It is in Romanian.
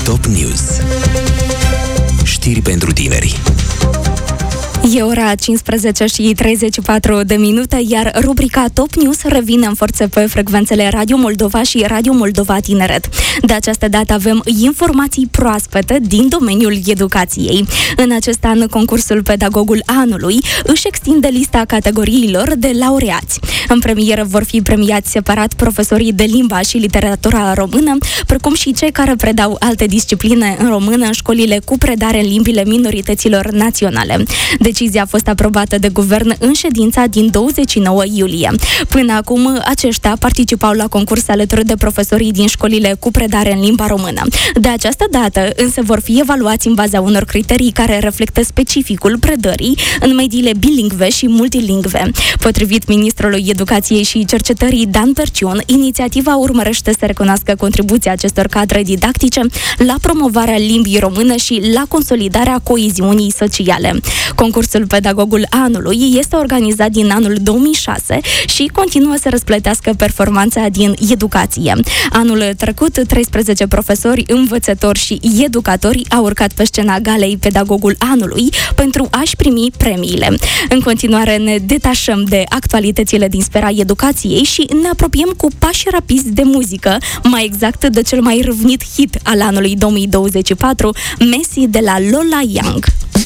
Top News. Știri pentru tineri. E ora 15:34, iar rubrica Top News revine în forță pe frecvențele Radio Moldova și Radio Moldova Tineret. De această dată avem informații proaspete din domeniul educației. În acest an, concursul Pedagogul Anului își extinde lista categoriilor de laureați. În premieră vor fi premiați separat profesorii de limba și literatura română, precum și cei care predau alte discipline în română în școlile cu predare în limbile minorităților naționale. Decizia a fost aprobată de guvern în ședința din 29 iulie. Până acum, aceștia participau la concurs alături de profesorii din școlile cu predare în limba română. De această dată, însă, vor fi evaluați în baza unor criterii care reflectă specificul predării în mediile bilingve și multilingve. Potrivit ministrului Educației și Cercetării Dan Perciun, inițiativa urmărește să recunoască contribuția acestor cadre didactice la promovarea limbii române și la consolidarea coeziunii sociale. Concursul Pedagogul Anului este organizat din anul 2006 și continuă să răsplătească performanța din educație. Anul trecut, 13 profesori, învățători și educatori au urcat pe scena galei Pedagogul Anului pentru a-și primi premiile. În continuare ne detașăm de actualitățile din sfera educației și ne apropiem cu pași rapizi de muzică, mai exact de cel mai râvnit hit al anului 2024, Messi de la Lola Young.